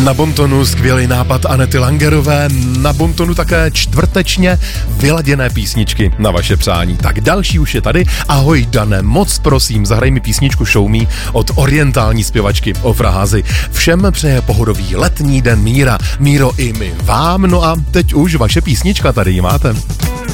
Na bontonu skvělý nápad Anety Langerové, na bontonu také čtvrtečně vyladěné písničky na vaše přání. Tak další už je tady. Ahoj Dane, moc prosím, zahraj mi písničku Show Me od orientální zpěvačky Ofra Hazy. Všem přeje pohodový letní den míra. Míro i my vám, no a teď už vaše písnička, tady ji máte.